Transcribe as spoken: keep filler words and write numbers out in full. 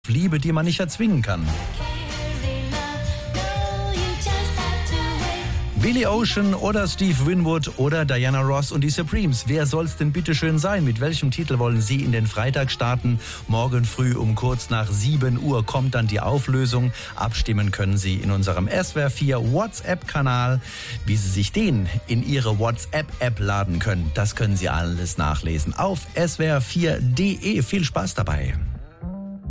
Liebe, die man nicht erzwingen kann. Billy Ocean oder Steve Winwood oder Diana Ross und die Supremes. Wer soll's denn bitte schön sein? Mit welchem Titel wollen Sie in den Freitag starten? Morgen früh um kurz nach sieben Uhr kommt dann die Auflösung. Abstimmen können Sie in unserem S W R vier WhatsApp-Kanal. Wie Sie sich den in Ihre WhatsApp-App laden können, das können Sie alles nachlesen auf S W R vier punkt de. Viel Spaß dabei.